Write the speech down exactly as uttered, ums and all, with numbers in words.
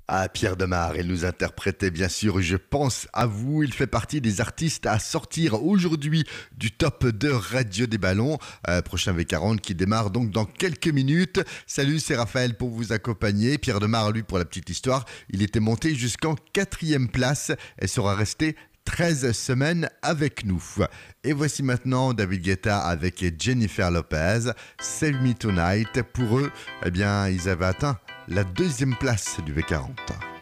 Ah, Pierre Demar, il nous interprétait bien sûr Je pense à vous. Il fait partie des artistes à sortir aujourd'hui du top de Radio des Ballons. Euh, prochain V quarante qui démarre donc dans quelques minutes. Salut, c'est Raphaël pour vous accompagner. Pierre Demar, lui, pour la petite histoire, il était monté jusqu'en quatrième place et sera resté treize semaines avec nous. Et voici maintenant David Guetta avec Jennifer Lopez, Save Me Tonight. Pour eux, eh bien, ils avaient atteint la deuxième place du V quarante.